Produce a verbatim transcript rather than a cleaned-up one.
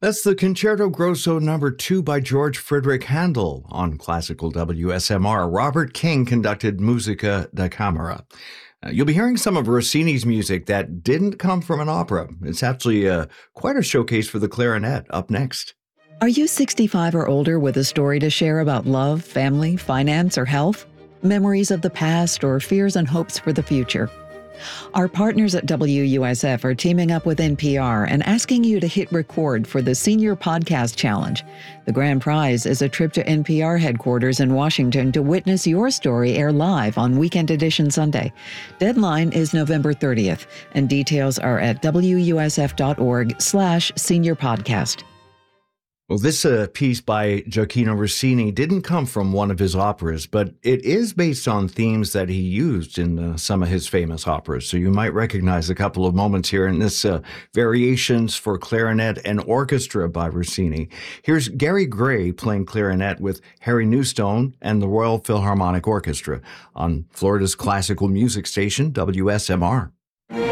That's the Concerto Grosso number two by George Friedrich Handel on classical W S M R. Robert King conducted Musica da Camera. Uh, you'll be hearing some of Rossini's music that didn't come from an opera. It's actually uh, quite a showcase for the clarinet up next. Are you sixty-five or older with a story to share about love, family, finance, or health? Memories of the past or fears and hopes for the future? Our partners at W U S F are teaming up with N P R and asking you to hit record for the Senior Podcast Challenge. The grand prize is a trip to N P R headquarters in Washington to witness your story air live on Weekend Edition Sunday. Deadline is November thirtieth, and details are at wusf.org slash senior podcast. Well, this uh, piece by Gioacchino Rossini didn't come from one of his operas, but it is based on themes that he used in uh, some of his famous operas. So you might recognize a couple of moments here in this uh, Variations for Clarinet and Orchestra by Rossini. Here's Gary Gray playing clarinet with Harry Newstone and the Royal Philharmonic Orchestra on Florida's classical music station, W S M R.